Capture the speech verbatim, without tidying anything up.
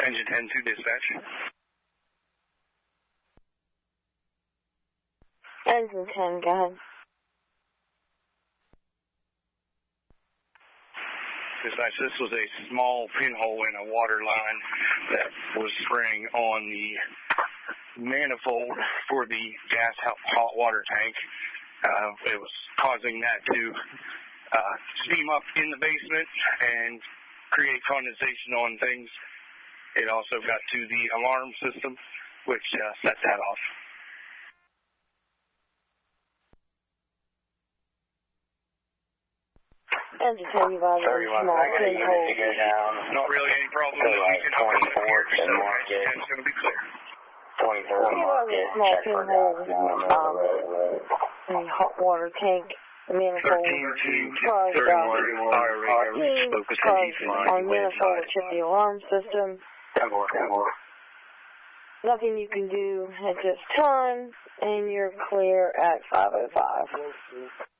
Engine ten to dispatch. Engine ten, go ahead. Dispatch, this was a small pinhole in a water line that was spraying on the manifold for the gas hot water tank. Uh, it was causing that to uh, steam up in the basement and create condensation on things. It also got to the alarm system, which uh, set that off. Engine ten, you got a small pinhole. Not really any problem that we can help you with here, so Engine ten is going to be clear. twenty-four market, small pinhole um, in the hot water tank. The manifold caused our manifold to chip the alarm system. Nothing you can do at this time, and you're clear at five oh five.